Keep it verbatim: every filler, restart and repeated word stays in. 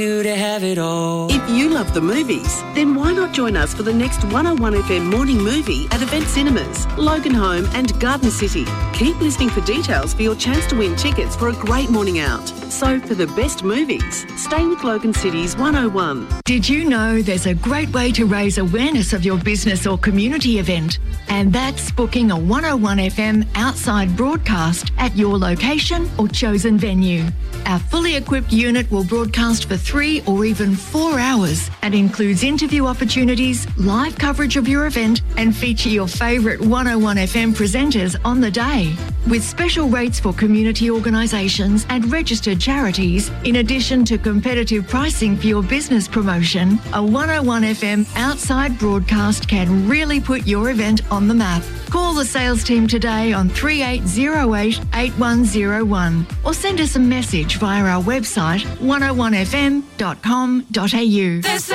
You to have it all. If you love the movies, then why not join us for the next one oh one F M morning movie at Event Cinemas, Logan Home and Garden City. Keep listening for details for your chance to win tickets for a great morning out. So for the best movies, stay with Logan City's one oh one. Did you know there's a great way to raise awareness of your business or community event? And that's booking a one oh one F M outside broadcast at your location or chosen venue. Our fully equipped unit will broadcast for three or even four hours and includes interview opportunities, live coverage of your event and feature your favourite one oh one F M presenters on the day. With special rates for community organisations and registered charities, in addition to competitive pricing for your business promotion, a one oh one F M outside broadcast can really put your event on the map. Call the sales team today on three eight zero eight, eight one zero one or send us a message via our website one oh one f m dot com dot a u.